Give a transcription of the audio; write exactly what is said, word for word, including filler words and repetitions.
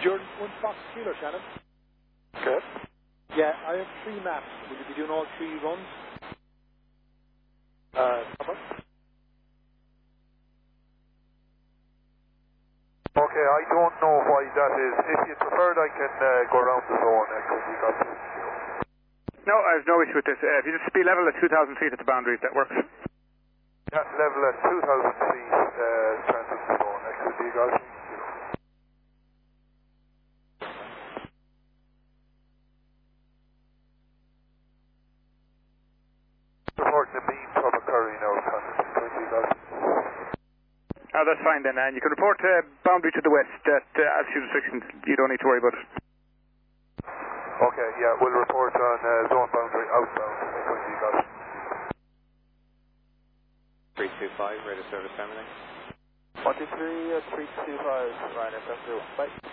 Jordan, one Fox Kilo, Shannon. Okay. Yeah, I have three maps. Will you be doing all three runs? Uh, come on. Okay, I don't know why that is. If you preferred, I can uh, go around the zone. Echo, you got this. No, I have no issue with this. Uh, if you just be level at two thousand feet at the boundaries, that works. Yeah, level at two thousand feet, uh, transit the zone. Echo, you got it. Reporting the beam from occurring now, transit you got it. Oh, that's fine then. And you can report uh, boundary to the west at uh, altitude restrictions. You don't need to worry about it. Okay, yeah, we'll report on uh, zone boundary outbound. Echo, you got it. three two five, radio service terminating. one two three, uh, three two five, Ryanair seven two, bye.